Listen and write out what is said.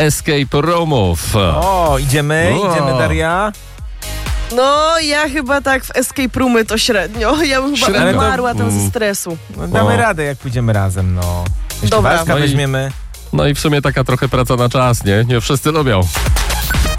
escape roomów. O, idziemy, Daria. No, ja chyba tak w escape roomy to średnio. Ja bym chyba Średnio. umarła tam ze stresu. No, damy radę, jak pójdziemy razem, no. Jeszcze Dobra. Wacka No i- weźmiemy. No i w sumie taka trochę praca na czas, nie? Nie wszyscy lubią.